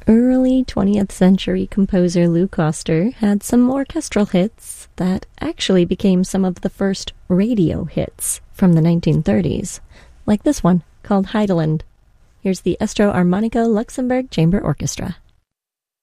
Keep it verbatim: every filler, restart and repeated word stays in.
early twentieth century composer Lou Koster had some orchestral hits that actually became some of the first radio hits from the nineteen thirties, like this one called Heideland. Here's the Estro Armonico Luxembourg Chamber Orchestra.